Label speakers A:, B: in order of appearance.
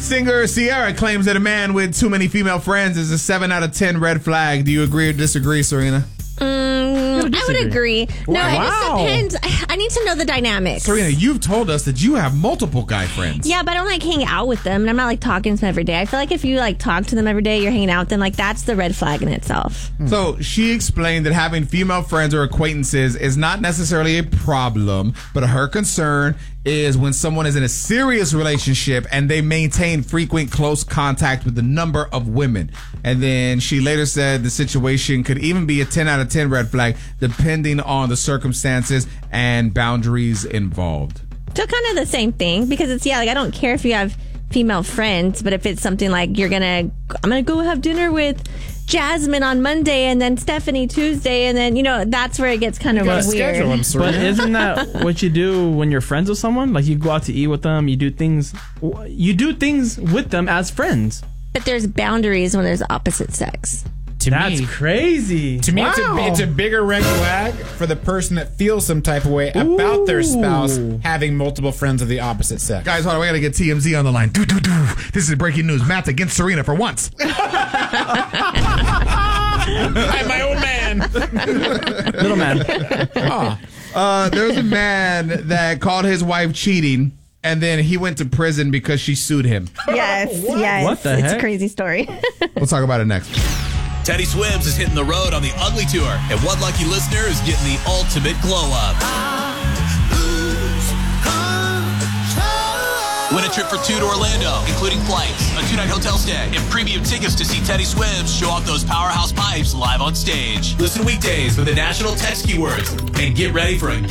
A: Singer Ciara claims that a man with too many female friends is a 7 out of 10 red flag. Do you agree or disagree, Serena?
B: I would agree. No, it just depends. I need to know the dynamics.
A: Serena, you've told us that you have multiple guy friends.
B: Yeah, but I don't like hanging out with them, and I'm not like talking to them every day. I feel like if you like talk to them every day, you're hanging out with them, like that's the red flag in itself.
A: So she explained that having female friends or acquaintances is not necessarily a problem, but her concern is when someone is in a serious relationship and they maintain frequent close contact with a number of women. And then she later said the situation could even be a 10 out of 10 red flag depending on the circumstances and boundaries involved.
B: So kind of the same thing, because it's, like I don't care if you have female friends, but if it's something like I'm gonna go have dinner with Jasmine on Monday and then Stephanie Tuesday, and then that's where it gets kind of weird.
C: But isn't that what you do when you're friends with someone? Like you go out to eat with them, you do things with them as friends.
B: But there's boundaries when there's opposite sex.
C: That's crazy.
D: To me, it's a bigger red flag for the person that feels some type of way about their spouse having multiple friends of the opposite sex.
A: Guys, hold on, we gotta get TMZ on the line. This is breaking news. Matt's against Serena for once.
D: I'm my own man.
C: Little man.
A: There's a man that called his wife cheating, and then he went to prison because she sued him.
B: Yes.
C: What the heck?
B: It's a crazy story.
A: We'll talk about it next.
E: Teddy Swims is hitting the road on the Ugly Tour, and one lucky listener is getting the ultimate glow-up. Win a trip for 2 to Orlando, including flights, a 2-night hotel stay, and premium tickets to see Teddy Swims show off those powerhouse pipes live on stage. Listen weekdays with the national text keywords and get ready for a